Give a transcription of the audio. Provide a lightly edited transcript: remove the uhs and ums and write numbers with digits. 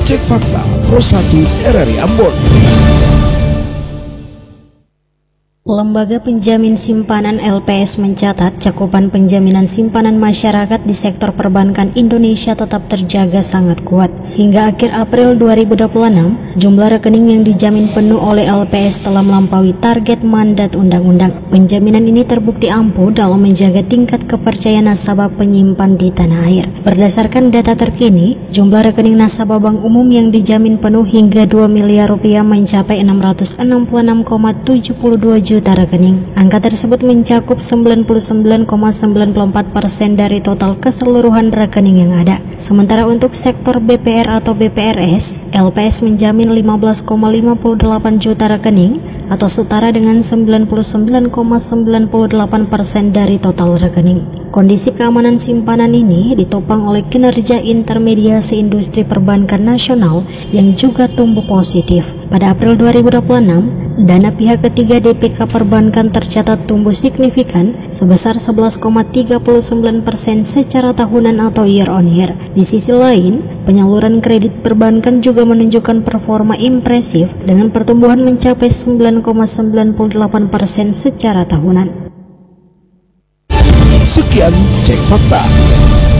Cek Fakta Pro 1 RRI Ambon. Lembaga Penjamin Simpanan LPS mencatat cakupan penjaminan simpanan masyarakat di sektor perbankan Indonesia tetap terjaga sangat kuat. Hingga akhir April 2026, jumlah rekening yang dijamin penuh oleh LPS telah melampaui target mandat undang-undang. Penjaminan ini terbukti ampuh dalam menjaga tingkat kepercayaan nasabah penyimpan di tanah air. Berdasarkan data terkini, jumlah rekening nasabah bank umum yang dijamin penuh hingga 2 miliar rupiah mencapai 666,72 juta rekening. Angka tersebut mencakup 99,94% dari total keseluruhan rekening yang ada. Sementara untuk sektor BPR atau BPRS, LPS menjamin 15,58 juta rekening atau setara dengan 99,98% dari total rekening. Kondisi keamanan simpanan ini ditopang oleh kinerja intermediasi industri perbankan nasional yang juga tumbuh positif. Pada April 2026, dana pihak ketiga DPK perbankan tercatat tumbuh signifikan sebesar 11,39% secara tahunan atau year on year. Di sisi lain, penyaluran kredit perbankan juga menunjukkan performa impresif dengan pertumbuhan mencapai 9,98% secara tahunan. Sekian Cek Fakta.